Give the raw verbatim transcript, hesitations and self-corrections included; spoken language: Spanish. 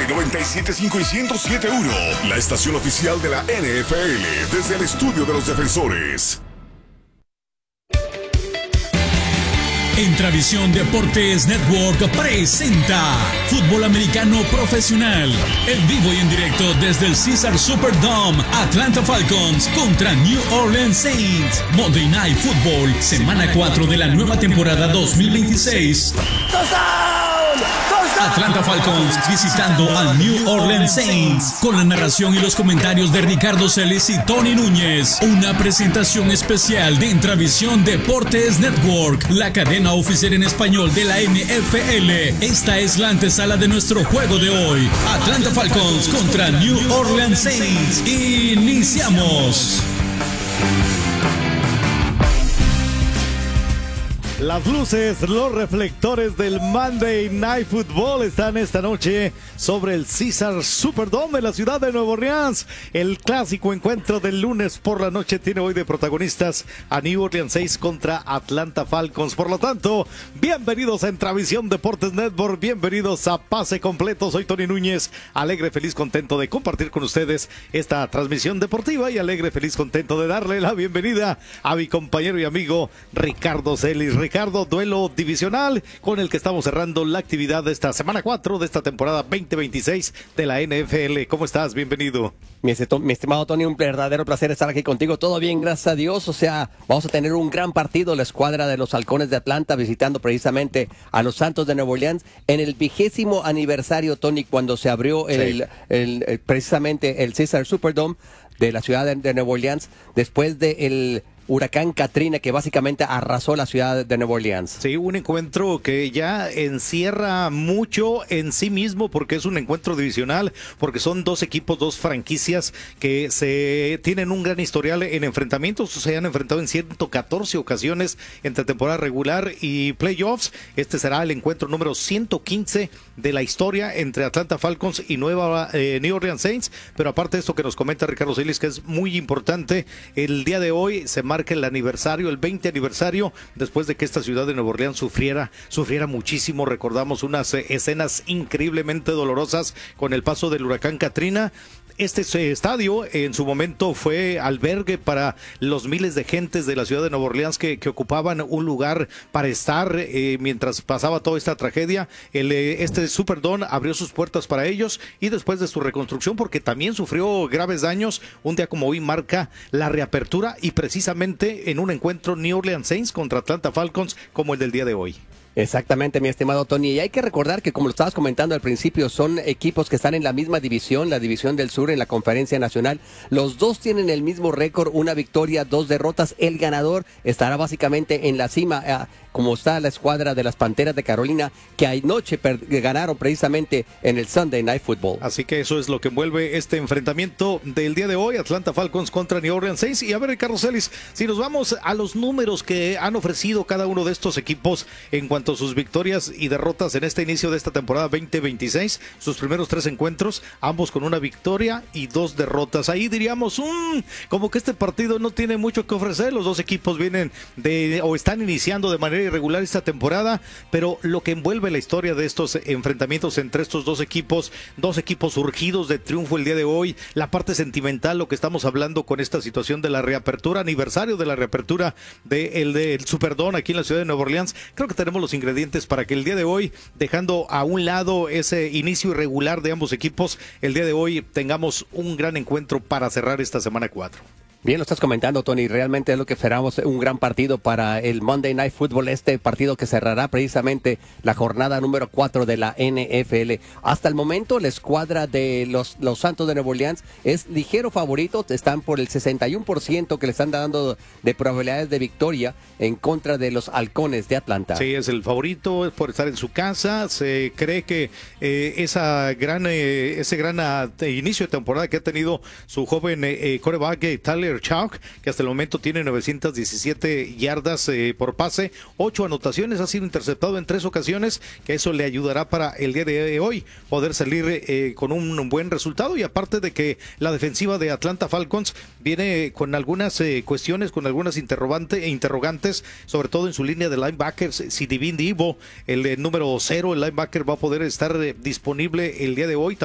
noventa y siete punto cinco y ciento siete punto uno, la estación oficial de la N F L, desde el estudio de los defensores. Entravisión Deportes Network presenta Fútbol Americano Profesional, en vivo y en directo desde el Caesars Superdome. Atlanta Falcons contra New Orleans Saints. Monday Night Football, semana cuatro de la nueva temporada dos mil veintiséis. Atlanta Falcons visitando al New Orleans Saints, con la narración y los comentarios de Ricardo Celis y Tony Núñez. Una presentación especial de Entravisión Deportes Network, la cadena oficial en español de la N F L. Esta es la antesala de nuestro juego de hoy. Atlanta Falcons contra New Orleans Saints. Iniciamos. Las luces, los reflectores del Monday Night Football están esta noche sobre el Caesars Superdome de la ciudad de Nueva Orleans. El clásico encuentro del lunes por la noche tiene hoy de protagonistas a New Orleans Saints contra Atlanta Falcons. Por lo tanto, bienvenidos a Entravisión Deportes Network, bienvenidos a Pase Completo. Soy Tony Núñez, alegre, feliz, contento de compartir con ustedes esta transmisión deportiva y alegre, feliz, contento de darle la bienvenida a mi compañero y amigo Ricardo Celis. Ricardo, duelo divisional con el que estamos cerrando la actividad de esta semana cuatro de esta temporada veinte veintiséis de la N F L. ¿Cómo estás? Bienvenido. Mi, mi estimado Tony, un verdadero placer estar aquí contigo. Todo bien, gracias a Dios. O sea, vamos a tener un gran partido. La escuadra de los Halcones de Atlanta visitando precisamente a los Santos de Nueva Orleans en el vigésimo aniversario, Tony, cuando se abrió el, sí. el, el, precisamente el Caesars Superdome de la ciudad de, de Nueva Orleans después del de huracán Katrina, que básicamente arrasó la ciudad de Nueva Orleans. Sí, un encuentro que ya encierra mucho en sí mismo, porque es un encuentro divisional, porque son dos equipos, dos franquicias que se tienen un gran historial en enfrentamientos, se han enfrentado en ciento catorce ocasiones entre temporada regular y playoffs. Este será el encuentro número ciento quince de la historia entre Atlanta Falcons y Nueva eh, New Orleans Saints. Pero aparte de esto que nos comenta Ricardo Celis, que es muy importante, el día de hoy se marca el aniversario, el veinte aniversario, después de que esta ciudad de Nueva Orleans sufriera, sufriera muchísimo. Recordamos unas eh, escenas increíblemente dolorosas con el paso del huracán Katrina. Este estadio en su momento fue albergue para los miles de gentes de la ciudad de Nueva Orleans que, que ocupaban un lugar para estar eh, mientras pasaba toda esta tragedia. El, eh, este Superdome abrió sus puertas para ellos y después de su reconstrucción, porque también sufrió graves daños, un día como hoy marca la reapertura y precisamente en un encuentro New Orleans Saints contra Atlanta Falcons como el del día de hoy. Exactamente, mi estimado Tony. Y hay que recordar que, como lo estabas comentando al principio, son equipos que están en la misma división, la división del sur en la Conferencia Nacional. Los dos tienen el mismo récord, una victoria, dos derrotas. El ganador estará básicamente en la cima, eh, como está la escuadra de las Panteras de Carolina, que anoche ganaron precisamente en el Sunday Night Football. Así que eso es lo que envuelve este enfrentamiento del día de hoy, Atlanta Falcons contra New Orleans Saints. Y a ver, Ricardo Celis, si nos vamos a los números que han ofrecido cada uno de estos equipos en cuanto sus victorias y derrotas en este inicio de esta temporada veinte veintiséis, sus primeros tres encuentros, ambos con una victoria y dos derrotas. Ahí diríamos, mmm, como que este partido no tiene mucho que ofrecer. Los dos equipos vienen de, o están iniciando de manera irregular esta temporada, pero lo que envuelve la historia de estos enfrentamientos entre estos dos equipos, dos equipos surgidos de triunfo el día de hoy, la parte sentimental, lo que estamos hablando con esta situación de la reapertura, aniversario de la reapertura del de, de Superdome aquí en la ciudad de Nueva Orleans, creo que tenemos los ingredientes para que el día de hoy, dejando a un lado ese inicio irregular de ambos equipos, el día de hoy tengamos un gran encuentro para cerrar esta semana cuatro. Bien, lo estás comentando, Tony. Realmente es lo que esperamos, un gran partido para el Monday Night Football, este partido que cerrará precisamente la jornada número cuatro de la N F L. Hasta el momento, la escuadra de los, los Santos de Nueva Orleans es ligero favorito, están por el sesenta y uno por ciento que le están dando de probabilidades de victoria en contra de los Halcones de Atlanta. Sí, es el favorito por estar en su casa. Se cree que eh, esa gran, eh, ese gran uh, inicio de temporada que ha tenido su joven eh, quarterback eh, Tyler Chalk, que hasta el momento tiene novecientas diecisiete yardas eh, por pase, ocho anotaciones, ha sido interceptado en tres ocasiones, que eso le ayudará para el día de hoy poder salir eh, con un buen resultado. Y aparte de que la defensiva de Atlanta Falcons viene con algunas eh, cuestiones, con algunas interrogantes, interrogantes, sobre todo en su línea de linebackers. Si Divin Divo, el eh, número cero, el linebacker, va a poder estar eh, disponible el día de hoy.